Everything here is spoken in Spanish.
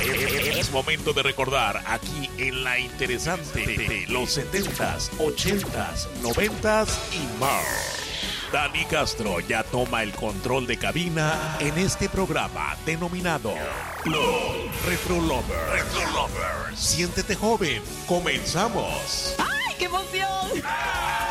Es momento de recordar aquí en la interesante de los 70s, 80s, 90s y más. Dani Castro ya toma el control de cabina en este programa denominado Los Retro Lovers. Retro Lovers. Siéntete joven. Comenzamos. ¡Ay, qué emoción!